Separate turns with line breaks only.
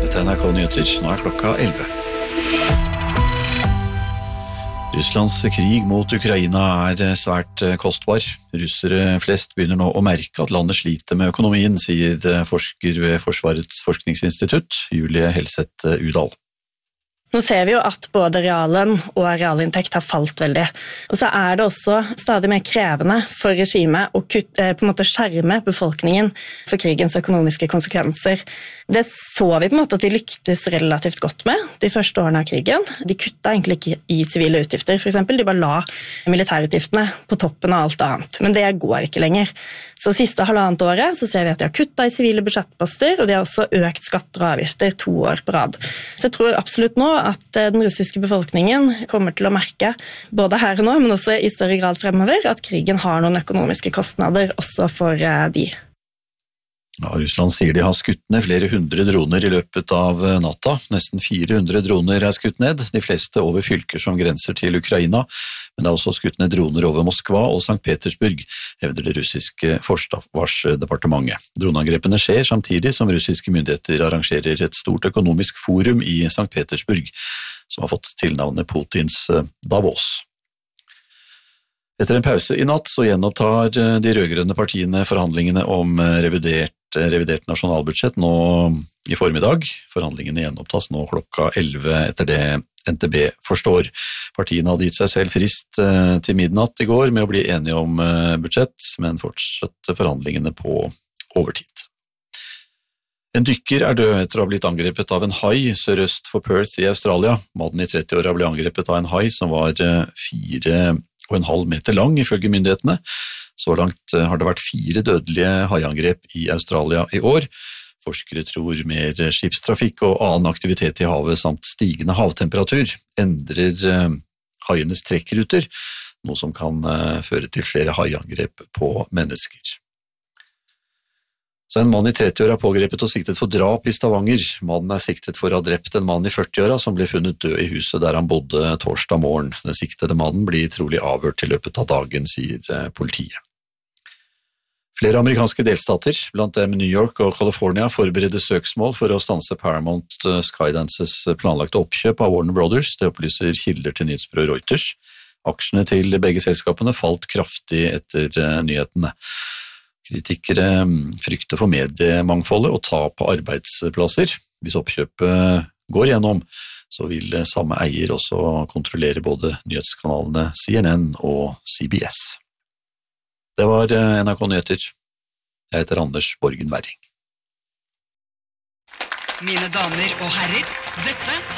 Dette NRK Nyheter, nå klokka 11. Russlands krig mot Ukraina svært kostbar. Russere flest begynner nå å merke at landet sliter med økonomien, sier forsker ved Forsvarets forskningsinstitutt, Julie Helseth Udal.
Nå ser vi jo at både reallønn og realinntekt har falt veldig. Og så det også stadig mer krevende for regimet å på en måte skjerme befolkningen for krigens økonomiske konsekvenser. Det så vi på en måte at de lyktes relativt godt med de første årene av krigen. De kuttet egentlig ikke i sivile utgifter, for eksempel. De bare la militærutgiftene på toppen av alt annet. Men det går ikke lenger. Så siste halvannet året så ser vi at de har kuttet i sivile budsjettposter, og de har også økt skatter og avgifter 2 år på rad. Så jeg tror absolutt nå at den russiske befolkningen kommer til å merke, både her og nå, men også i større grad fremover, at krigen har noen økonomiske kostnader også for de.
Ja, Russland sier de har skutt ned flere 100 droner i løpet av natta. Nesten 400 droner skutt ned, de fleste over fylker som grenser til Ukraina, men det også skutt ned droner over Moskva og St. Petersburg, hevder det russiske forsvarsdepartementet. Droneangrepene skjer samtidig som russiske myndigheter arrangerer et stort økonomisk forum i St. Petersburg, som har fått tilnavnet Putins Davos. Etter en pause i natt så gjenopptar de rødgrønne partiene forhandlingene om revidert nasjonalbudsjett nå i formiddag. Forhandlingene gjenopptas nå klokka 11 etter det NTB forstår. Partiene hadde gitt seg selv frist til midnatt i går med å bli enige om budsjett, men fortsatte forhandlingene på overtid. En dykker død etter å ha blitt angrepet av en hai sørøst for Perth i Australia. Mannen i 30-åra ble angrepet av en hai som var 4,5 meter lang, ifølge myndighetene. Så langt har det vært 4 dødelige haiangrep i Australia i år. Forskere tror mer skipstrafikk og annen aktivitet i havet samt stigende havtemperatur endrer haienes trekkruter, noe som kan føre til flere haiangrep på mennesker. Så en mann i 30-åra pågrepet og siktet for drap i Stavanger. Mannen siktet for å ha drept en mann i 40-åra som ble funnet død i huset der han bodde torsdag morgen. Den siktede mannen blir trolig avhørt i løpet av dagen, sier politiet. Flere amerikanske delstater, blant dem New York og California, forbereder søksmål for å stanse Paramount Skydances planlagte oppkjøp av Warner Brothers. Det opplyser kilder til nyhetsbyrået Reuters. Aksjene til begge selskapene falt kraftig etter nyhetene. Kritikere frykter for mediemangfoldet og tap av arbeidsplasser. Hvis oppkjøpet går gjennom, så vil samme eier også kontrollere både nyhetskanalene CNN og CBS. Det var NRK Nyheter. Jeg heter Anders Borgen Werring.
Mine damer og herrer, dette